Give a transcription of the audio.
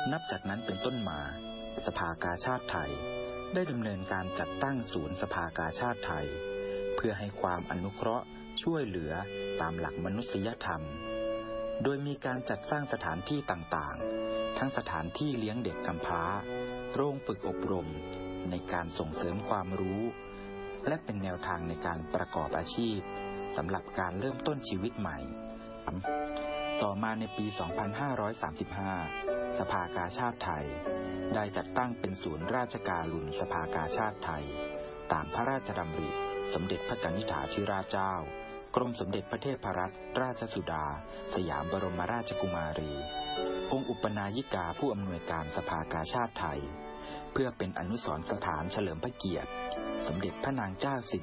นับจากนั้นเป็นต้นมาสภากาชาดไทยได้ดำเนินการจัดตั้งศูนย์สภากาชาดไทยเพื่อให้ความอนุเคราะห์ช่วยเหลือตามหลักมนุษยธรรมโดยมีการจัดสร้างสถานที่ต่างๆทั้งสถานที่เลี้ยงเด็กกำพร้าโรงฝึกอบรมในการส่งเสริมความรู้และเป็นแนวทางในการประกอบอาชีพสำหรับการเริ่มต้นชีวิตใหม่ต่อมาในปี 2535 สภากาชาดไทยได้จัดตั้งเป็นศูนย์ราชการุณสภากาชาดไทยตามพระราชดำริสมเด็จพระกนิษฐาธิราชเจ้ากรมสมเด็จพระเทพรัตนราชสุดาสยามบรมราชกุมารีองค์อุปนายิกาผู้อำนวยการสภากาชาดไทยเพื่อเป็นอนุสรณ์สถานเฉลิมพระเกียรติสมเด็จพระนางเจ้าสิ